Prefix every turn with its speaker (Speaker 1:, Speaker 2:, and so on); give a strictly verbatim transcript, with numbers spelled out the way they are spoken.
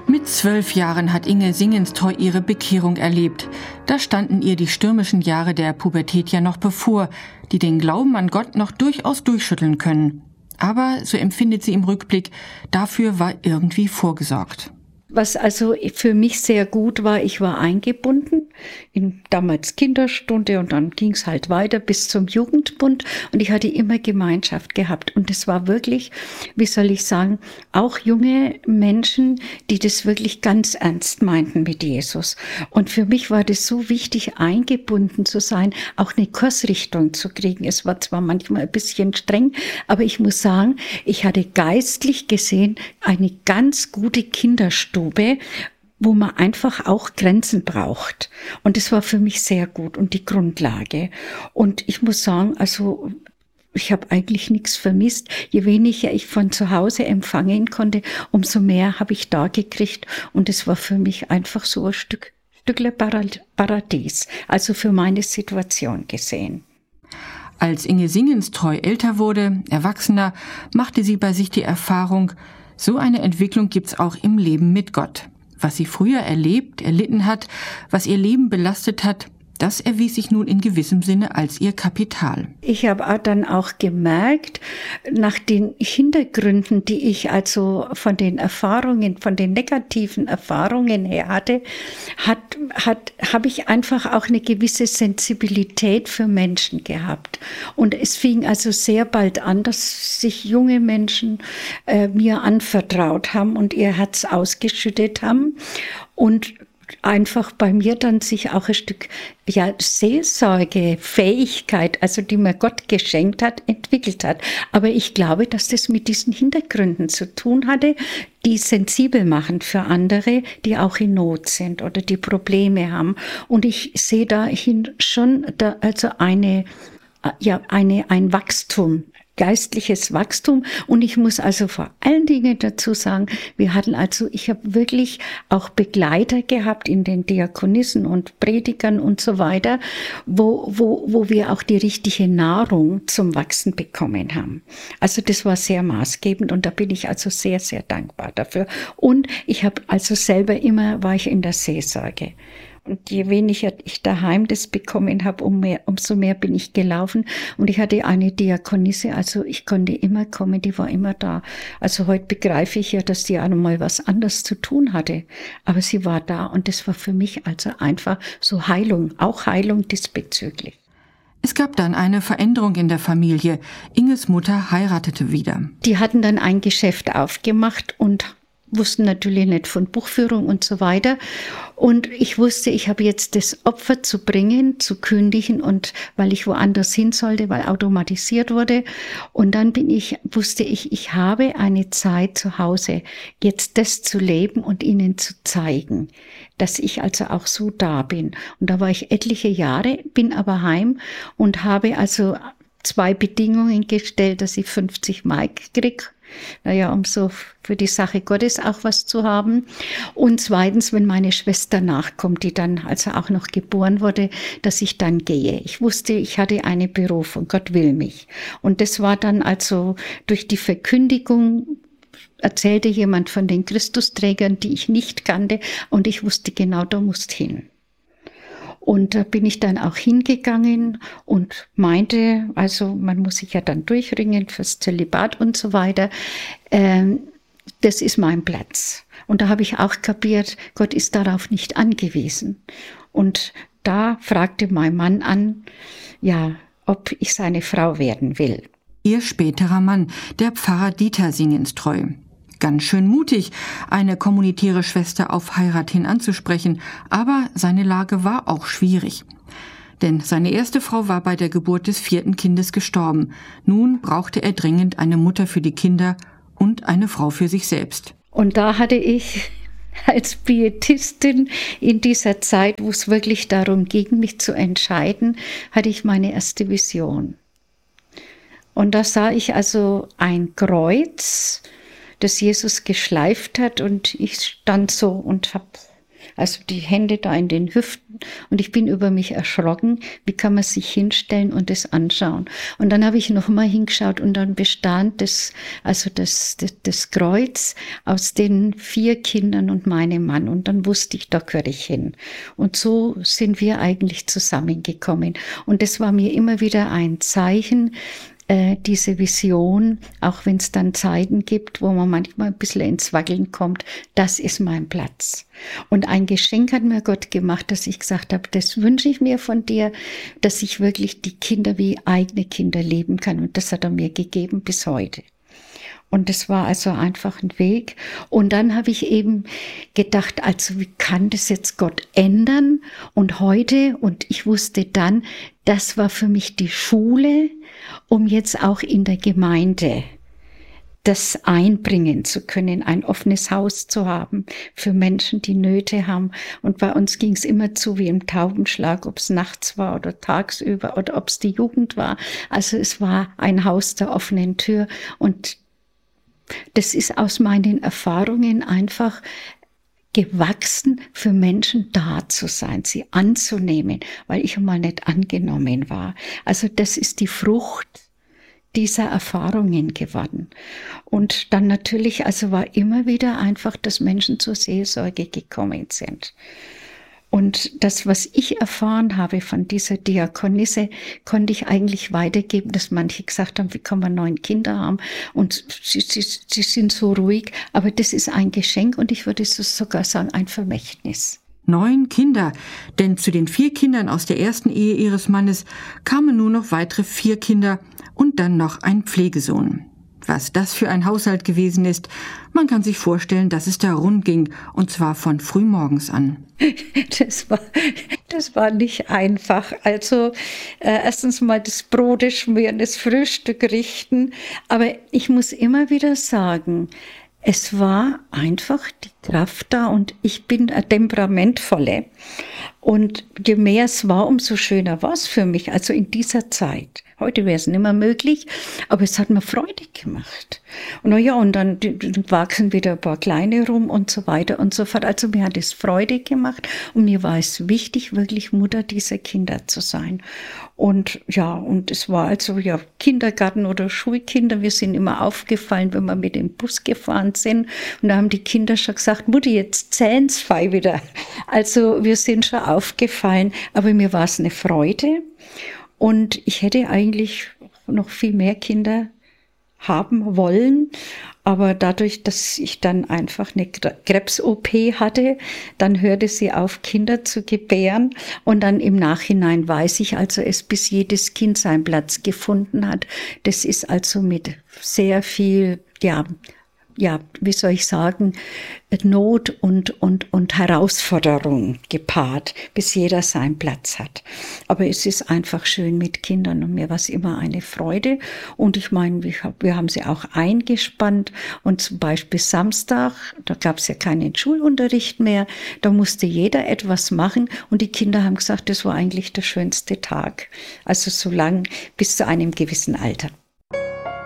Speaker 1: Mit zwölf Jahren hat Inge Singenstreu ihre Bekehrung erlebt. Da standen ihr die stürmischen Jahre der Pubertät ja noch bevor, die den Glauben an Gott noch durchaus durchschütteln können. Aber, so empfindet sie im Rückblick, dafür war irgendwie vorgesorgt.
Speaker 2: Was also für mich sehr gut war, ich war eingebunden in damals Kinderstunde und dann ging es halt weiter bis zum Jugendbund und ich hatte immer Gemeinschaft gehabt und es war wirklich, wie soll ich sagen, auch junge Menschen, die das wirklich ganz ernst meinten mit Jesus. Und für mich war das so wichtig, eingebunden zu sein, auch eine Kursrichtung zu kriegen. Es war zwar manchmal ein bisschen streng, aber ich muss sagen, ich hatte geistlich gesehen eine ganz gute Kinderstube, wo man einfach auch Grenzen braucht. Und das war für mich sehr gut und die Grundlage. Und ich muss sagen, also ich habe eigentlich nichts vermisst. Je weniger ich von zu Hause empfangen konnte, umso mehr habe ich da gekriegt. Und es war für mich einfach so ein Stück, Stückle Paradies, also für meine Situation gesehen.
Speaker 1: Als Inge Singenstreu älter wurde, erwachsener, machte sie bei sich die Erfahrung, so eine Entwicklung gibt's auch im Leben mit Gott. Was sie früher erlebt, erlitten hat, was ihr Leben belastet hat, das erwies sich nun in gewissem Sinne als ihr Kapital.
Speaker 2: Ich habe dann auch gemerkt, nach den Hintergründen, die ich also von den Erfahrungen, von den negativen Erfahrungen her hatte, hat, hat, habe ich einfach auch eine gewisse Sensibilität für Menschen gehabt. Und es fing also sehr bald an, dass sich junge Menschen äh, mir anvertraut haben und ihr Herz ausgeschüttet haben und einfach bei mir dann sich auch ein Stück ja, Seelsorgefähigkeit, also die mir Gott geschenkt hat, entwickelt hat. Aber ich glaube, dass das mit diesen Hintergründen zu tun hatte, die sensibel machen für andere, die auch in Not sind oder die Probleme haben. Und ich sehe dahin schon da also eine, ja, eine, ein Wachstum, geistliches Wachstum. Und ich muss also vor allen Dingen dazu sagen, wir hatten also, ich habe wirklich auch Begleiter gehabt in den Diakonissen und Predigern und so weiter, wo, wo, wo wir auch die richtige Nahrung zum Wachsen bekommen haben. Also das war sehr maßgebend und da bin ich also sehr, sehr dankbar dafür. Und ich habe also selber immer, war ich in der Seelsorge. Und je weniger ich daheim das bekommen habe, um mehr, umso mehr bin ich gelaufen. Und ich hatte eine Diakonisse, also ich konnte immer kommen, die war immer da. Also heute begreife ich ja, dass die auch noch mal was anderes zu tun hatte. Aber sie war da und das war für mich also einfach so Heilung, auch Heilung diesbezüglich.
Speaker 1: Es gab dann eine Veränderung in der Familie. Inges Mutter heiratete wieder.
Speaker 2: Die hatten dann ein Geschäft aufgemacht und wussten natürlich nicht von Buchführung und so weiter. Und ich wusste, ich habe jetzt das Opfer zu bringen, zu kündigen und weil ich woanders hin sollte, weil automatisiert wurde. Und dann bin ich, wusste ich, ich habe eine Zeit zu Hause, jetzt das zu leben und ihnen zu zeigen, dass ich also auch so da bin. Und da war ich etliche Jahre, bin aber heim und habe also zwei Bedingungen gestellt, dass ich fünfzig Mark kriege. Naja, um so für die Sache Gottes auch was zu haben. Und zweitens, wenn meine Schwester nachkommt, die dann also auch noch geboren wurde, dass ich dann gehe. Ich wusste, ich hatte eine Berufung, Gott will mich. Und das war dann also durch die Verkündigung, erzählte jemand von den Christusträgern, die ich nicht kannte. Und ich wusste genau, da musst hin. Und da bin ich dann auch hingegangen und meinte, also man muss sich ja dann durchringen fürs Zölibat und so weiter. Ähm, das ist mein Platz. Und da habe ich auch kapiert, Gott ist darauf nicht angewiesen. Und da fragte mein Mann an, ja, ob ich seine Frau werden will.
Speaker 1: Ihr späterer Mann, der Pfarrer Dieter Singenstreu. Ganz schön mutig, eine kommunitäre Schwester auf Heirat hin anzusprechen, aber seine Lage war auch schwierig. Denn seine erste Frau war bei der Geburt des vierten Kindes gestorben. Nun brauchte er dringend eine Mutter für die Kinder und eine Frau für sich selbst.
Speaker 2: Und da hatte ich als Pietistin in dieser Zeit, wo es wirklich darum ging, mich zu entscheiden, hatte ich meine erste Vision. Und da sah ich also ein Kreuz, das Jesus geschleift hat und ich stand so und habe also die Hände da in den Hüften Und ich bin über mich erschrocken, wie kann man sich hinstellen und das anschauen. Und dann habe ich noch mal hingeschaut und dann bestand das, also das, das, das Kreuz aus den vier Kindern und meinem Mann. Und dann wusste ich, da gehöre ich hin. Und so sind wir eigentlich zusammengekommen. Und das war mir immer wieder ein Zeichen, diese Vision, auch wenn es dann Zeiten gibt, wo man manchmal ein bisschen ins Wackeln kommt, das ist mein Platz. Und ein Geschenk hat mir Gott gemacht, dass ich gesagt habe, das wünsche ich mir von dir, dass ich wirklich die Kinder wie eigene Kinder leben kann. Und das hat er mir gegeben bis heute. Und das war also einfach ein Weg. Und dann habe ich eben gedacht, also wie kann das jetzt Gott ändern? Und heute, und ich wusste dann, das war für mich die Schule, um jetzt auch in der Gemeinde das einbringen zu können, ein offenes Haus zu haben für Menschen, die Nöte haben. Und bei uns ging es immer zu wie im Taubenschlag, ob es nachts war oder tagsüber oder ob es die Jugend war. Also es war ein Haus der offenen Tür. Und das ist aus meinen Erfahrungen einfach gewachsen, für Menschen da zu sein, sie anzunehmen, weil ich einmal nicht angenommen war. Also das ist die Frucht dieser Erfahrungen geworden. Und dann natürlich, also war immer wieder einfach, dass Menschen zur Seelsorge gekommen sind. Und das, was ich erfahren habe von dieser Diakonisse, konnte ich eigentlich weitergeben, dass manche gesagt haben, wie kann man neun Kinder haben und sie, sie, sie sind so ruhig. Aber das ist ein Geschenk und ich würde sogar sagen, ein Vermächtnis.
Speaker 1: Neun Kinder, denn zu den vier Kindern aus der ersten Ehe ihres Mannes kamen nur noch weitere vier Kinder und dann noch ein Pflegesohn. Was das für ein Haushalt gewesen ist, man kann sich vorstellen, dass es da rund ging, und zwar von frühmorgens an.
Speaker 2: Das war, das war nicht einfach. Also äh, erstens mal das Brote schmieren, das Frühstück richten, aber ich muss immer wieder sagen, es war einfach die Kraft da und ich bin eine temperamentvolle. Und je mehr es war, umso schöner war es für mich, also in dieser Zeit. Heute wäre es nicht mehr möglich, aber es hat mir Freude gemacht. Und na ja, und dann wachsen wieder ein paar Kleine rum und so weiter und so fort. Also mir hat es Freude gemacht und mir war es wichtig, wirklich Mutter dieser Kinder zu sein. Und ja, und es war also ja Kindergarten oder Schulkinder. Wir sind immer aufgefallen, wenn wir mit dem Bus gefahren sind. Und da haben die Kinder schon gesagt, Mutti, jetzt zählen's fei wieder. Also wir sind schon aufgefallen, aber mir war es eine Freude. Und ich hätte eigentlich noch viel mehr Kinder haben wollen, aber dadurch, dass ich dann einfach eine Krebs-O P hatte, dann hörte sie auf, Kinder zu gebären und dann im Nachhinein weiß ich also, es bis jedes Kind seinen Platz gefunden hat. Das ist also mit sehr viel, ja, ja, wie soll ich sagen, Not und, und, und Herausforderung gepaart, bis jeder seinen Platz hat. Aber es ist einfach schön mit Kindern und mir war es immer eine Freude. Und ich meine, wir, wir haben sie auch eingespannt und zum Beispiel Samstag, da gab es ja keinen Schulunterricht mehr, da musste jeder etwas machen und die Kinder haben gesagt, das war eigentlich der schönste Tag. Also so lang bis zu einem gewissen Alter.